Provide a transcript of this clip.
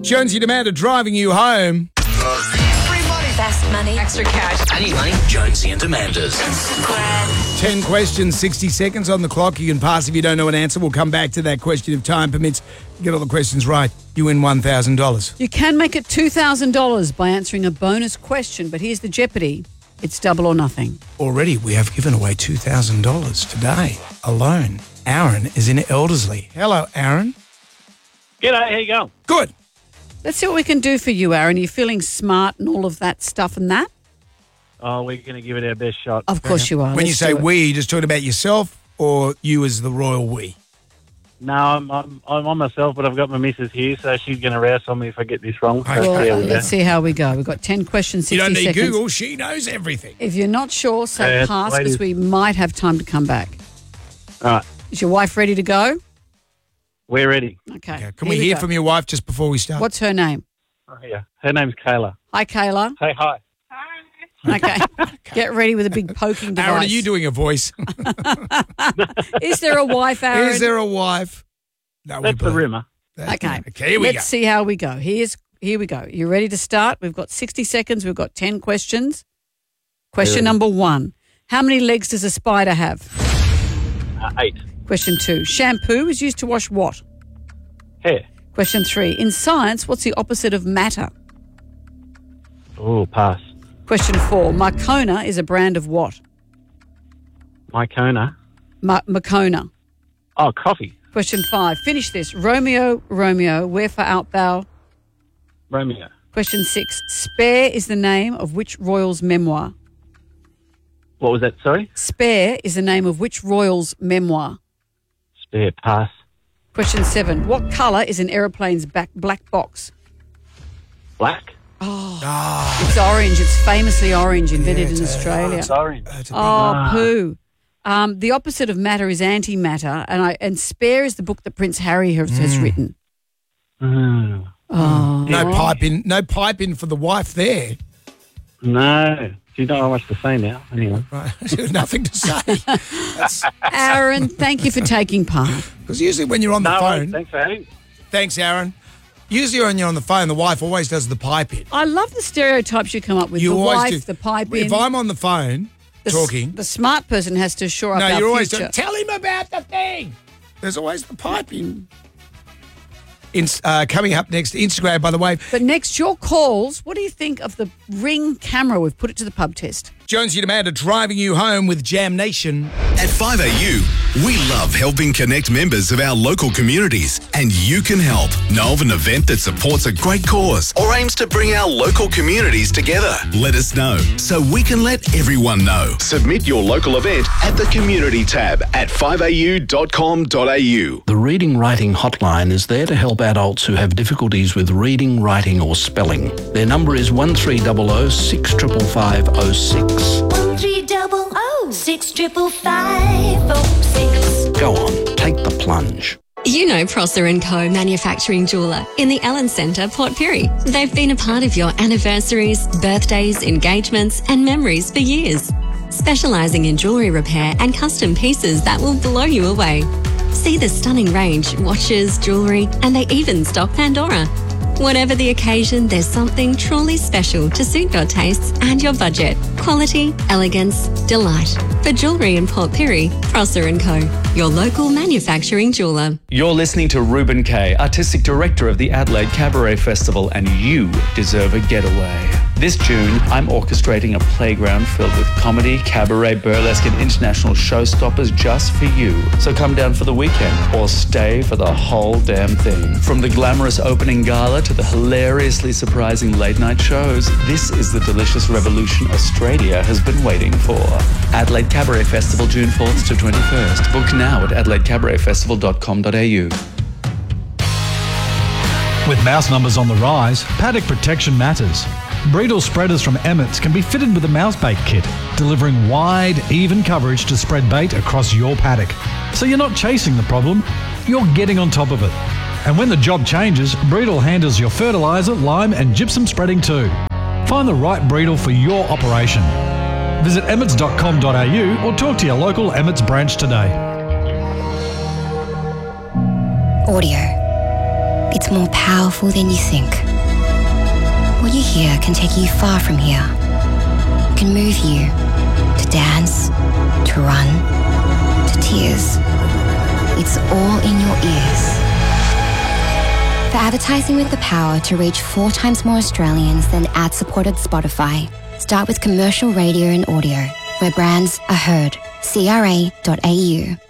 Jonesy Demand driving you home. Free money. Fast money. Extra cash. I need money. Jonesy and Amanda's. 10 questions, 60 seconds on the clock. You can pass if you don't know an answer. We'll come back to that question if time permits. Get all the questions right, you win $1,000. You can make it $2,000 by answering a bonus question, but here's the jeopardy. It's double or nothing. Already, we have given away $2,000 today alone. Aaron is in Elderslie. Hello, Aaron. G'day, how you going? Good. Let's see what we can do for you, Aaron. Are you feeling smart and all of that stuff and that? Oh, we're going to give it our best shot. Of course you are. When you Let's say do it. we, you just talking about yourself or you as the royal we? No, I'm on myself, but I've got my missus here, so she's going to rouse on me if I get this wrong. So Well, there we go. let's see how we go. We've got 10 questions, 60 You don't need seconds. Google. She knows everything. If you're not sure, say Yeah, pass ladies. because we might have time to come back. All right, Is your wife ready to go? we're ready. Okay. Okay, can we hear from your wife just before we start? What's her name? Oh, yeah. Her name's Kayla. Hi, Kayla. Say hi. Okay. Get ready with a big poking device. Aaron, are you doing a voice? Is there a wife, Aaron? Is there a wife? No, That's the rumour. Okay. Okay, here we Let's go. see how we go. Here we go. You ready to start? We've got 60 seconds. We've got 10 questions. Question number 1. How many legs does a spider have? 8. Question 2. Shampoo is used to wash what? Hair. Question 3. In science, what's the opposite of matter? Oh, pass. Question 4. Marcona is a brand of what? Mycona. Marcona. Oh, coffee. Question 5. Finish this. Romeo, Romeo, where for Art Thou? Romeo. Question 6. Spare is the name of which royal's memoir? What was that, sorry? Spare is the name of which royal's memoir? Spare. Pass. Question 7. What colour is an aeroplane's black box? Black. It's orange. It's famously orange, invented in Australia. It's orange. Oh, poo. The opposite of matter is antimatter, and Spare is the book that Prince Harry has written. Mm. Oh, No pipe in for the wife there. No. You don't know much to say now. Anyway. Right. Nothing to say. Aaron, thank you for taking part. Because usually when you're on the No, phone... thanks for having me. Thanks, Aaron. Usually when you're on the phone, the wife always does the pipe in. I love the stereotypes you come up with. You the always wife, do. the pipe in. If I'm on the phone talking... The smart person has to shore up No, our you're always future. tell him about the thing. There's always the pipe in. Coming up next, Instagram, by the way. But next, your calls. What do you think of the Ring camera? We've put it to the pub test. Jonesy and Amanda driving you home with Jam Nation. At 5AU, we love helping connect members of our local communities, and you can help. Know of an event that supports a great cause or aims to bring our local communities together? Let us know so we can let everyone know. Submit your local event at the Community tab at 5au.com.au. The Reading Writing Hotline is there to help adults who have difficulties with reading, writing or spelling. Their number is 1300 65506. 1300 65506. Go on, take the plunge. You know Prosser & Co. Manufacturing Jeweller in the Allen Centre, Port Pirie. They've been a part of your anniversaries, birthdays, engagements and memories for years. Specialising in jewellery repair and custom pieces that will blow you away. See the stunning range, watches, jewellery, and they even stock Pandora. Whatever the occasion, there's something truly special to suit your tastes and your budget. Quality, elegance, delight. For jewellery in Port Pirie, Prosser & Co. Your local manufacturing jeweller. You're listening to Ruben Kay, Artistic Director of the Adelaide Cabaret Festival, and you deserve a getaway. This June, I'm orchestrating a playground filled with comedy, cabaret, burlesque and international showstoppers just for you. So come down for the weekend or stay for the whole damn thing. From the glamorous opening gala to the hilariously surprising late night shows, this is the delicious revolution Australia has been waiting for. Adelaide Cabaret Festival, June 4th to 21st. Book now at adelaidecabaretfestival.com.au. With mouse numbers on the rise, paddock protection matters. Breedle spreaders from Emmett's can be fitted with a mouse bait kit, delivering wide, even coverage to spread bait across your paddock. So you're not chasing the problem, you're getting on top of it. And when the job changes, Breedle handles your fertiliser, lime and gypsum spreading too. Find the right Breedle for your operation. Visit emmets.com.au or talk to your local Emmett's branch today. Audio. It's more powerful than you think. What you hear can take you far from here. It can move you to dance, to run, to tears. It's all in your ears. For advertising with the power to reach 4 times more Australians than ad-supported Spotify, start with commercial radio and audio, where brands are heard. CRA.au.